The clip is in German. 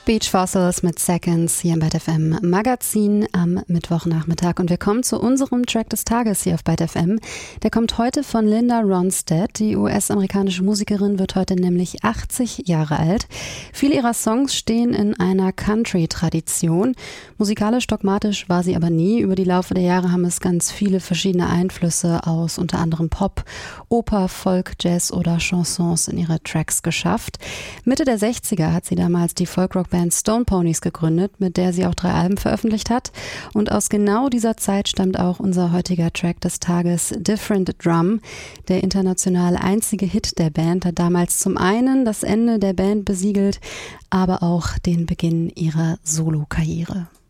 Beach Fossils mit Seconds hier im Byte FM Magazin am Mittwochnachmittag. Und wir kommen zu unserem Track des Tages hier auf Byte FM. Der kommt heute von Linda Ronstadt. Die US-amerikanische Musikerin wird heute nämlich 80 Jahre alt. Viele ihrer Songs stehen in einer Country-Tradition. Musikalisch dogmatisch war sie aber nie. Über die Laufe der Jahre haben es ganz viele verschiedene Einflüsse aus unter anderem Pop, Oper, Folk, Jazz oder Chansons in ihre Tracks geschafft. Mitte der 60er hat sie damals die Folkrock-Band Stone Ponies gegründet, mit der sie auch 3 Alben veröffentlicht hat. Und aus genau dieser Zeit stammt auch unser heutiger Track des Tages, Different Drum. Der international einzige Hit der Band hat damals zum einen das Ende der Band besiegelt, aber auch den Beginn ihrer Solo-Karriere.